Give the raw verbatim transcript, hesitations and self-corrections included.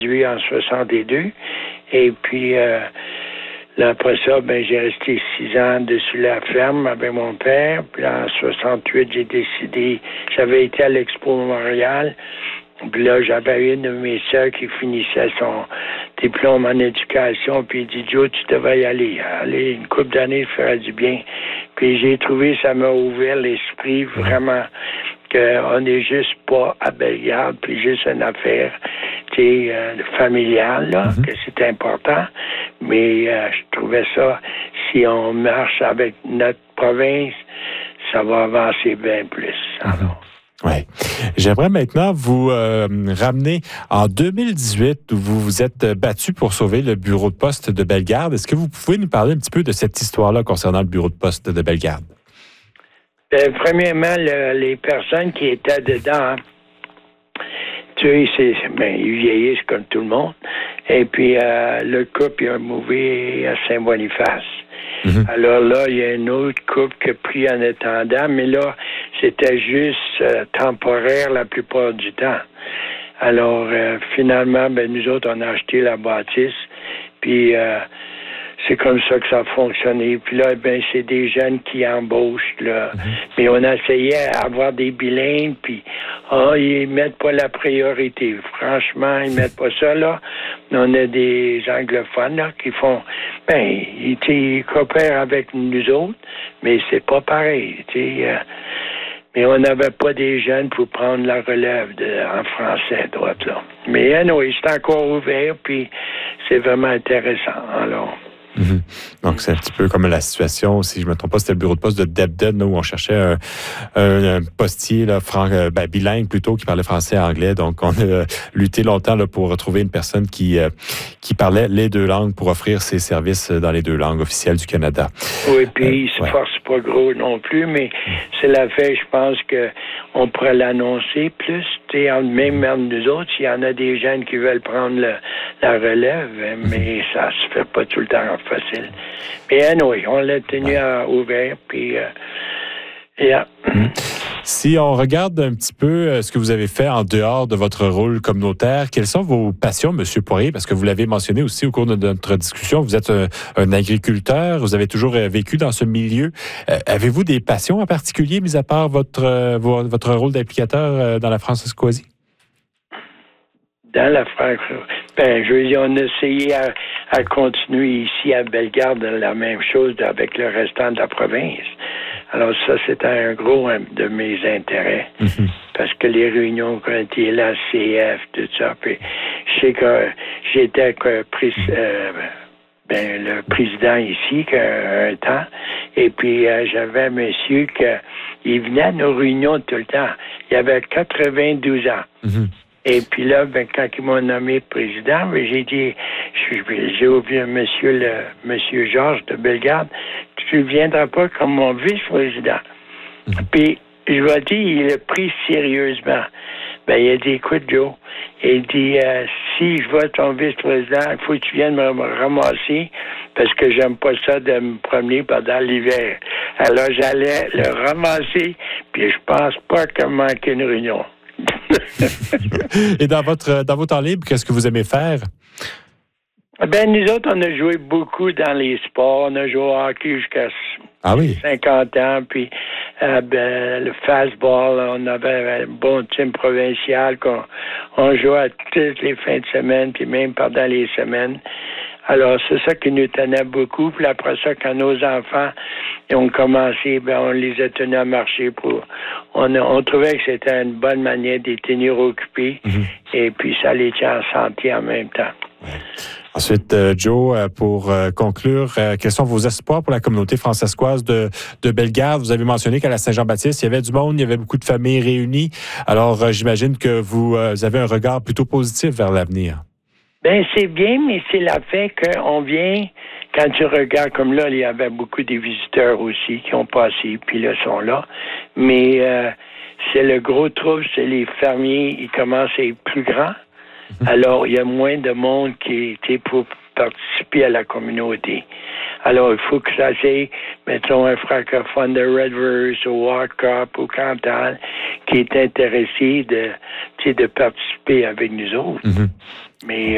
gradué en soixante-deux. Et puis, euh, là, après ça, ben, j'ai resté six ans dessus la ferme avec mon père. Puis en soixante-huit, j'ai décidé, j'avais été à l'Expo Montréal. Puis là, j'avais une de mes sœurs qui finissait son diplôme en éducation. Puis il dit, Joe, tu devrais y aller. Aller une couple d'années, ça ferait du bien. Puis j'ai trouvé, ça m'a ouvert l'esprit vraiment qu'on n'est juste pas à Bellegarde, puis juste une affaire euh, familiale, là, mm-hmm. que c'est important. Mais euh, je trouvais ça, si on marche avec notre province, ça va avancer bien plus. Alors. Oui. J'aimerais maintenant vous euh, ramener en deux mille dix-huit où vous vous êtes battu pour sauver le bureau de poste de Bellegarde. Est-ce que vous pouvez nous parler un petit peu de cette histoire-là concernant le bureau de poste de Bellegarde? Ben, premièrement, le, les personnes qui étaient dedans, tu sais, c'est, ben, ils vieillissent comme tout le monde. Et puis, euh, le couple, il a mouvé à Saint-Boniface. Mm-hmm. Alors là, il y a une autre couple qui a pris en attendant, mais là, c'était juste euh, temporaire la plupart du temps. Alors, euh, finalement, ben, nous autres, on a acheté la bâtisse, puis euh, c'est comme ça que ça a fonctionné. Puis là, ben, c'est des jeunes qui embauchent, là. Mm-hmm. Mais on a essayé d'avoir des bilingues, puis ah, ils mettent pas la priorité. Franchement, ils mettent pas ça, là. On a des anglophones, là, qui font, ben, ils, ils coopèrent avec nous autres, mais c'est pas pareil, tu sais. Euh, mais on n'avait pas des jeunes pour prendre la relève de, en français, droite, là. Mais anyway, c'est encore ouvert, puis c'est vraiment intéressant, alors. Mm-hmm. Donc, c'est un petit peu comme la situation, si je ne me trompe pas, c'était le bureau de poste de Debden, là, où on cherchait un, un, un postier là, franc, ben, bilingue plutôt, qui parlait français et anglais. Donc, on a lutté longtemps là, pour retrouver une personne qui, euh, qui parlait les deux langues pour offrir ses services dans les deux langues officielles du Canada. Oui, puis euh, il se ouais. force pas gros non plus, mais c'est la fait, je pense qu'on pourrait l'annoncer plus. Même, même nous autres, s'il y en a des jeunes qui veulent prendre le, la relève, mais ça se fait pas tout le temps facile. Mais anyway, on l'a tenu à ouvert, puis euh, yeah. Si on regarde un petit peu ce que vous avez fait en dehors de votre rôle communautaire, quelles sont vos passions, M. Poirier? Parce que vous l'avez mentionné aussi au cours de notre discussion, vous êtes un, un agriculteur, vous avez toujours vécu dans ce milieu. Euh, avez-vous des passions en particulier, mis à part votre, euh, votre rôle d'implicateur dans la Françaiscoisie? Dans la France, ben, je veux dire, on a essayé à, à continuer ici à Bellegarde la même chose avec le restant de la province. Alors ça, c'était un gros un de mes intérêts. Mm-hmm. Parce que les réunions qui ont été là, C F, tout ça, puis je sais que j'étais que, euh, ben, le président ici un temps, et puis euh, j'avais un monsieur que il venait à nos réunions tout le temps. Il avait quatre-vingt-douze ans. Mm-hmm. Et puis là, ben, quand ils m'ont nommé président, ben, j'ai dit, j'ai oublié monsieur, le, monsieur Georges de Bellegarde, tu ne viendras pas comme mon vice-président. Mm-hmm. Puis, je vais dire, il l'a pris sérieusement. Ben, il a dit, écoute, Joe, il dit, euh, si je vais ton vice-président, il faut que tu viennes me ramasser parce que j'aime pas ça de me promener pendant l'hiver. Alors, j'allais le ramasser, puis je pense pas qu'il manquait une réunion. Et dans votre, dans vos temps libres, qu'est-ce que vous aimez faire? Ben, nous autres, on a joué beaucoup dans les sports. On a joué au hockey jusqu'à ah oui. cinquante ans. Puis, euh, ben, le fastball, on avait un bon team provincial qu'on on jouait à toutes les fins de semaine, puis même pendant les semaines. Alors, c'est ça qui nous tenait beaucoup. Puis après ça, quand nos enfants ont commencé, ben, on les a tenus à marcher pour... On, on trouvait que c'était une bonne manière de les tenir occupés. Mm-hmm. Et puis, ça les tient en santé en même temps. Ouais. Ensuite, euh, Joe, euh, pour euh, conclure, euh, quels sont vos espoirs pour la communauté françaiscoise de, de Bellegarde? Vous avez mentionné qu'à la Saint-Jean-Baptiste, il y avait du monde, il y avait beaucoup de familles réunies. Alors, euh, j'imagine que vous euh, avez un regard plutôt positif vers l'avenir. Ben c'est bien, mais c'est la fait qu'on vient, quand tu regardes comme là, il y avait beaucoup de visiteurs aussi qui ont passé, puis là, sont là. Mais euh, c'est le gros trouble, c'est les fermiers, ils commencent à être plus grands. Alors, il y a moins de monde qui était pour participer à la communauté. Alors, il faut que ça soit, mettons, un francophone de Redverse ou Wardcop ou Cantal qui est intéressé de, de participer avec nous autres. Mm-hmm. Mais